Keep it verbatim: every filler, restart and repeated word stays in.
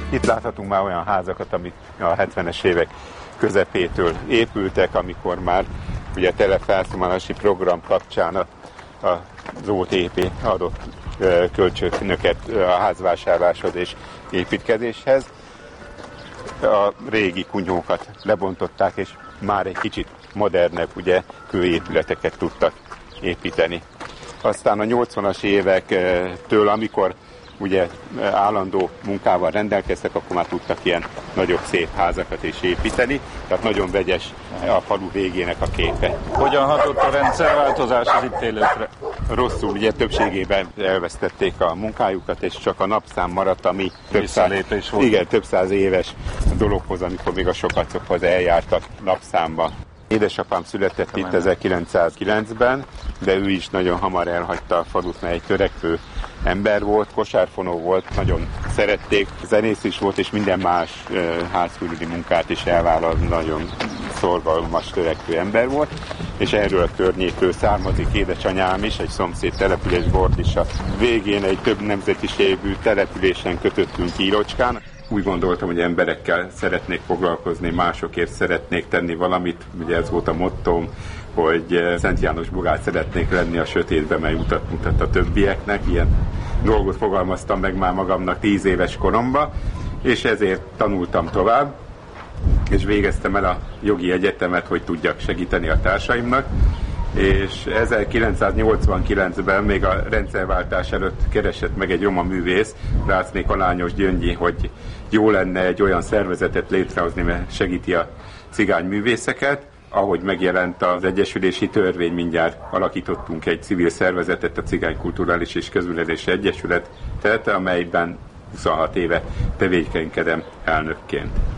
Itt láthatunk már olyan házakat, amik a hetvenes évek közepétől épültek, amikor már ugye a telefelszámolási program kapcsán az o té pé adott kölcsönöket a házvásárláshoz és építkezéshez. A régi kunyhókat lebontották, és már egy kicsit modernebb, ugye, kőépületeket tudtak építeni. Aztán a nyolcvanas évektől, amikor ugye állandó munkával rendelkeztek, akkor már tudtak ilyen nagyobb szép házakat is építeni, tehát nagyon vegyes a falu végének a képe. Hogyan hatott a rendszerváltozás az itt élőkre? Rosszul, ugye többségében elvesztették a munkájukat, és csak a napszám maradt, ami több száz, igen, több száz éves dologhoz, amikor még a sokacokhoz eljártak napszámba. Édesapám született itt ezerkilencszázkilencben, de ő is nagyon hamar elhagyta a falut, mert egy törekvő ember volt, kosárfonó volt, nagyon szerették, zenész is volt, és minden más házkörüli munkát is elvállal, nagyon szorgalmas törekvő ember volt, és erről a környékről származik édesanyám is, egy szomszéd település Bordisa végén egy több nemzetiségű településen kötöttünk Írócskán. Úgy gondoltam, hogy emberekkel szeretnék foglalkozni, másokért szeretnék tenni valamit. Ugye ez volt a mottóm, hogy Szent János Bogár szeretnék lenni a sötétbe, mely utat mutat a többieknek. Ilyen dolgot fogalmaztam meg már magamnak tíz éves koromban, és ezért tanultam tovább, és végeztem el a jogi egyetemet, hogy tudjak segíteni a társaimnak. És ezerkilencszáznyolcvankilencben, még a rendszerváltás előtt keresett meg egy roma művész, Ráczné Kalányos Gyöngyi, hogy jó lenne egy olyan szervezetet létrehozni, mert segíti a cigány művészeket. Ahogy megjelent az Egyesülési Törvény, mindjárt alakítottunk egy civil szervezetet, a Cigány Kulturális és Közművelési Egyesületet, amelyben huszonhat éve tevékenykedem elnökként.